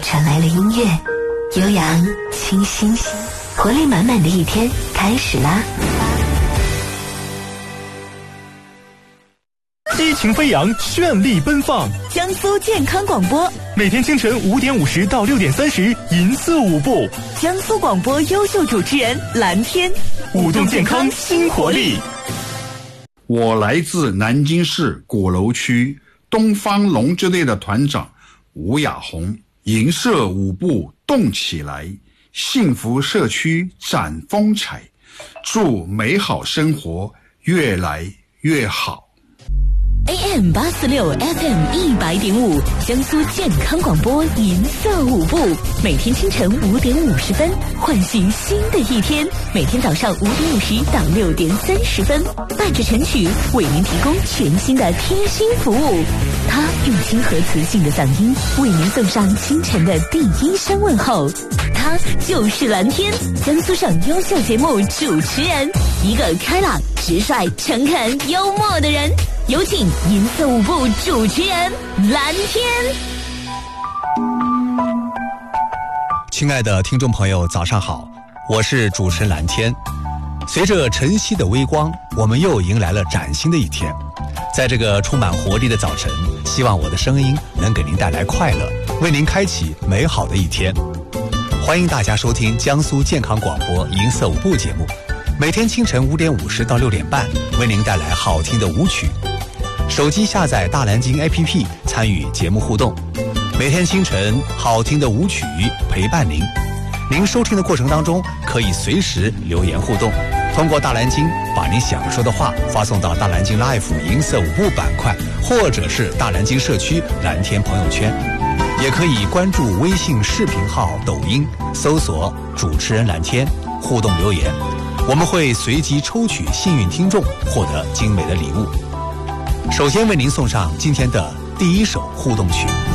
传来了音乐，悠扬清新，活力满满的一天开始啦！ 激情飞扬，绚丽奔放， 江苏健康广播， 每天清晨5点50到6点30，银色舞步。 江苏广播优秀主持人蓝天， 舞动健康新活力。 我来自南京市鼓楼区东方龙之队的团长吴雅红，银色舞步动起来，幸福社区展风采，祝美好生活越来越好。 AM 846 FM 100.5，江苏健康广播银色舞步，每天清晨5点50分，唤醒新的一天。每天早上5点50到6点30分，伴着晨曲为您提供全新的贴心服务。他用亲和磁性的嗓音为您送上清晨的第一声问候。他就是蓝天，江苏省优秀节目主持人，一个开朗、直率、诚恳、幽默的人。有请银色舞步主持人蓝天。 亲爱的听众朋友，早上好，我是主持人蓝天。随着晨曦的微光，我们又迎来了崭新的一天。在这个充满活力的早晨，希望我的声音能给您带来快乐，为您开启美好的一天。欢迎大家收听江苏健康广播银色舞步节目，每天清晨5点50到6点半，为您带来好听的舞曲。手机下载大蓝鲸 APP， 参与节目互动。每天清晨，好听的舞曲陪伴您。您收听的过程当中，可以随时留言互动，通过大蓝鲸把您想说的话发送到大蓝鲸 Life 银色舞步板块，或者是大蓝鲸社区蓝天朋友圈。也可以关注微信视频号、抖音，搜索主持人蓝天，互动留言，我们会随机抽取幸运听众，获得精美的礼物。首先为您送上今天的第一首互动曲。